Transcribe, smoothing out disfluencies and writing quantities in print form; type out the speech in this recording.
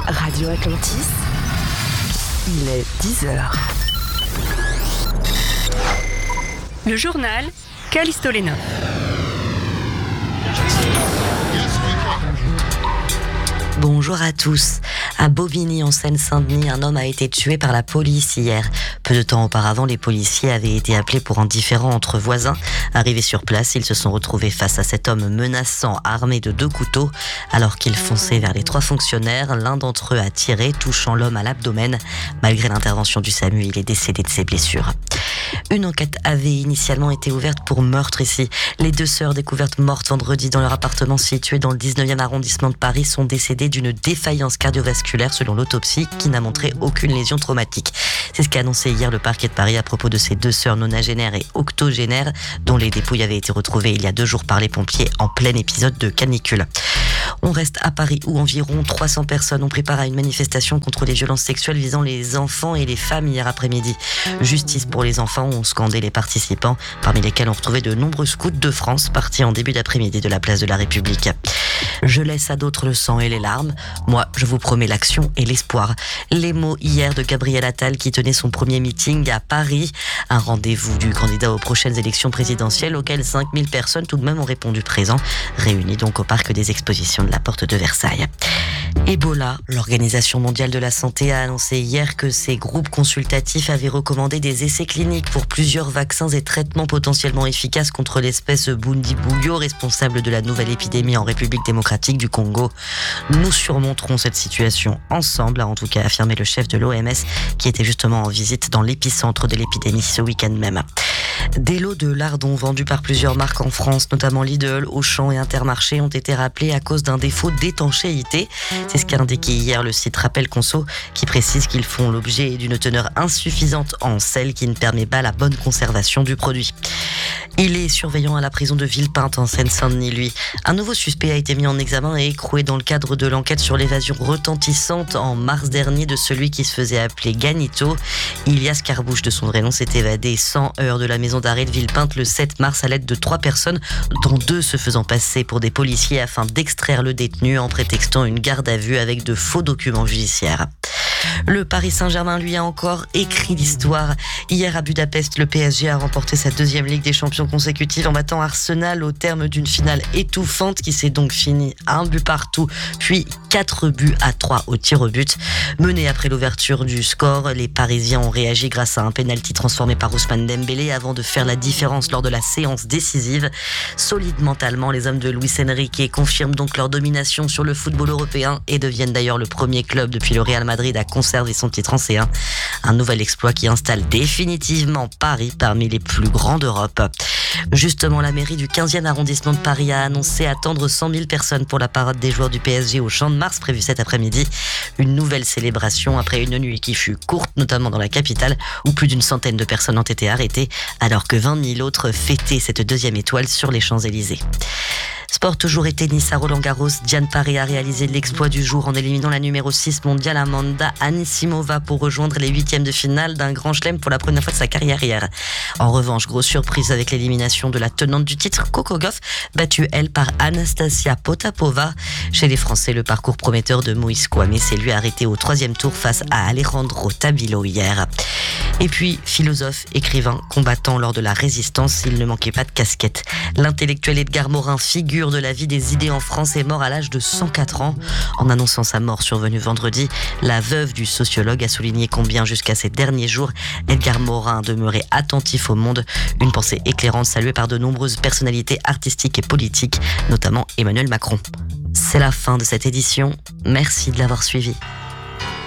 Radio Atlantis, il est 10h. Le journal Callisto Lénov. Bonjour à tous. À Bobigny, en Seine-Saint-Denis, un homme a été tué par la police hier. Peu de temps auparavant, les policiers avaient été appelés pour un différend entre voisins. Arrivés sur place, ils se sont retrouvés face à cet homme menaçant, armé de 2 couteaux. Alors qu'ils fonçaient vers les 3 fonctionnaires, l'un d'entre eux a tiré, touchant l'homme à l'abdomen. Malgré l'intervention du SAMU, il est décédé de ses blessures. Une enquête avait initialement été ouverte pour meurtre ici. Les 2 sœurs découvertes mortes vendredi dans leur appartement situé dans le 19e arrondissement de Paris sont décédées d'une défaillance cardiovasculaire selon l'autopsie qui n'a montré aucune lésion traumatique. C'est ce qu'a annoncé hier le parquet de Paris à propos de ces 2 sœurs nonagénaires et octogénaires dont les dépouilles avaient été retrouvées il y a 2 jours par les pompiers en plein épisode de canicule. On reste à Paris où environ 300 personnes ont pris part à une manifestation contre les violences sexuelles visant les enfants et les femmes hier après-midi. Justice pour les enfants ont scandé les participants, parmi lesquels on retrouvait de nombreux scouts de France partis en début d'après-midi de la place de la République. Je laisse à d'autres le sang et les larmes. Moi, je vous promets l'action et l'espoir. Les mots hier de Gabriel Attal qui tenait son premier meeting à Paris. Un rendez-vous du candidat aux prochaines élections présidentielles auquel 5000 personnes tout de même ont répondu présent, réunies donc au parc des expositions de la Porte de Versailles. Ebola, l'Organisation mondiale de la santé a annoncé hier que ses groupes consultatifs avaient recommandé des essais cliniques pour plusieurs vaccins et traitements potentiellement efficaces contre l'espèce Bundibugyo, responsable de la nouvelle épidémie en République démocratique du Congo. Nous surmonterons cette situation ensemble, a en tout cas affirmé le chef de l'OMS qui était justement en visite dans l'épicentre de l'épidémie ce week-end même. Des lots de lardons vendus par plusieurs marques en France, notamment Lidl, Auchan et Intermarché, ont été rappelés à cause d'un défaut d'étanchéité. C'est ce qu'a indiqué hier le site Rappel Conso, qui précise qu'ils font l'objet d'une teneur insuffisante en sel qui ne permet pas la bonne conservation du produit. Il est surveillant à la prison de Villepinte en Seine-Saint-Denis, lui. Un nouveau suspect a été mis en examen et écroué dans le cadre de l'enquête sur l'évasion retentissante en mars dernier de celui qui se faisait appeler Ganito. Ilias Carbouche, de son vrai nom, s'est évadé sans heurts de la maison d'arrêt de Villepinte le 7 mars à l'aide de 3 personnes, dont 2 se faisant passer pour des policiers afin d'extraire le détenu en prétextant une garde à vue avec de faux documents judiciaires. Le Paris Saint-Germain, lui, a encore écrit l'histoire. Hier à Budapest, le PSG a remporté sa 2e Ligue des Champions consécutive en battant Arsenal au terme d'une finale étouffante qui s'est donc finie à 1 but partout, puis 4-3 au tir au but. Menés après l'ouverture du score, les Parisiens ont réagi grâce à un pénalty transformé par Ousmane Dembélé avant de faire la différence lors de la séance décisive. Solides mentalement, les hommes de Luis Enrique confirment donc leur domination sur le football européen et deviennent d'ailleurs le premier club depuis le Real Madrid à conserver son titre en C1. Un nouvel exploit qui installe définitivement Paris parmi les plus grands d'Europe. Justement, la mairie du 15e arrondissement de Paris a annoncé attendre 100 000 personnes pour la parade des joueurs du PSG au Champ de Mars prévue cet après-midi. Une nouvelle célébration après une nuit qui fut courte, notamment dans la capitale, où plus d'une centaine de personnes ont été arrêtées, alors que 20 000 autres fêtaient cette 2e étoile sur les Champs-Élysées. Sport toujours et tennis à Roland-Garros, Diane Paré a réalisé l'exploit du jour en éliminant la numéro 6 mondiale Amanda Anisimova pour rejoindre les 8e de finale d'un grand chelem pour la première fois de sa carrière hier. En revanche, grosse surprise avec l'élimination de la tenante du titre, Coco Gauff, battue elle par Anastasia Potapova. Chez les Français, le parcours prometteur de Moïse Kouamé s'est lui arrêté au 3e tour face à Alejandro Tabilo hier. Et puis, philosophe, écrivain, combattant lors de la résistance, il ne manquait pas de casquette. L'intellectuel Edgar Morin, figure de la vie des idées en France, est mort à l'âge de 104 ans. En annonçant sa mort survenue vendredi, la veuve du sociologue a souligné combien jusqu'à ces derniers jours, Edgar Morin demeurait attentif au monde. Une pensée éclairante saluée par de nombreuses personnalités artistiques et politiques, notamment Emmanuel Macron. C'est la fin de cette édition. Merci de l'avoir suivi.